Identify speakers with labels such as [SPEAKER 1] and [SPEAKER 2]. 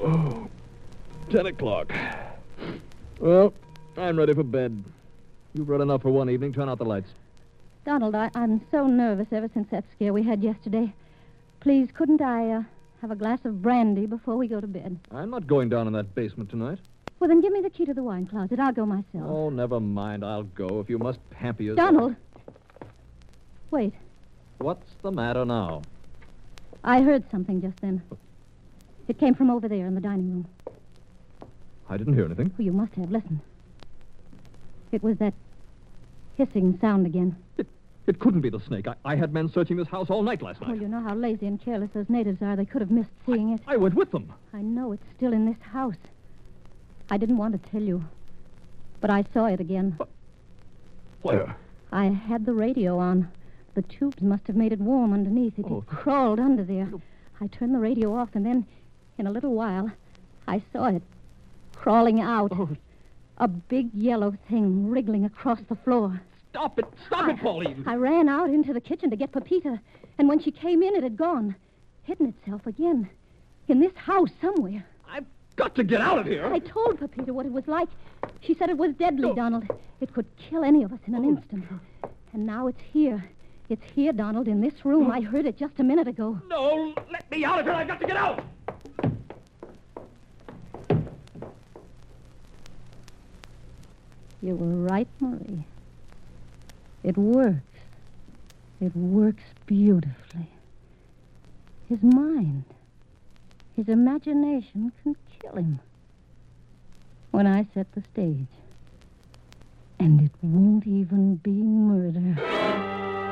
[SPEAKER 1] Oh, 10 o'clock. Well, I'm ready for bed. You've read enough for one evening. Turn out the lights.
[SPEAKER 2] Donald, I'm so nervous ever since that scare we had yesterday. Please, couldn't I have a glass of brandy before we go to bed?
[SPEAKER 1] I'm not going down in that basement tonight.
[SPEAKER 2] Well, then give me the key to the wine closet. I'll go myself.
[SPEAKER 1] Oh, never mind. I'll go if you must pamper yourself.
[SPEAKER 2] Donald! Wait.
[SPEAKER 1] What's the matter now?
[SPEAKER 2] I heard something just then. It came from over there in the dining room.
[SPEAKER 1] I didn't hear anything.
[SPEAKER 2] Oh, you must have. Listen. It was that hissing sound again.
[SPEAKER 1] It couldn't be the snake. I had men searching this house all night last night.
[SPEAKER 2] Well, you know how lazy and careless those natives are. They could have missed seeing it.
[SPEAKER 1] I went with them.
[SPEAKER 2] I know it's still in this house. I didn't want to tell you, but I saw it again.
[SPEAKER 1] Where?
[SPEAKER 2] I had the radio on. The tubes must have made it warm underneath. It crawled under there. I turned the radio off, and then, in a little while, I saw it crawling out.
[SPEAKER 1] Oh.
[SPEAKER 2] A big yellow thing wriggling across the floor.
[SPEAKER 1] Stop it. Stop it, Pauline.
[SPEAKER 2] I ran out into the kitchen to get Pepita, and when she came in, it had gone, hidden itself again, in this house somewhere.
[SPEAKER 1] I've got to get out of here.
[SPEAKER 2] I told Pepita what it was like. She said it was deadly, Donald. It could kill any of us in an instant. And now it's here. It's here, Donald, in this room. I heard it just a minute ago.
[SPEAKER 1] No, let me out of here. I've got to get out.
[SPEAKER 2] You were right, Marie. It works. It works beautifully. His mind, his imagination can kill him. When I set the stage. And it won't even be murder.